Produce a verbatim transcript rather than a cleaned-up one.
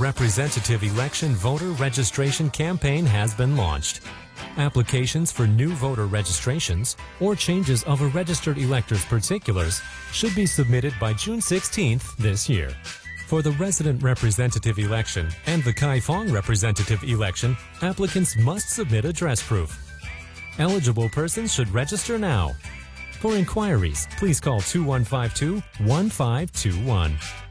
Representative Election Voter Registration Campaign has been launched. Applications for new voter registrations or changes of a registered elector's particulars should be submitted by June sixteenth this year. For the resident representative election and the Kaifeng representative election, applicants must submit address proof. Eligible persons should register now. For inquiries, please call two one five two, one five two one.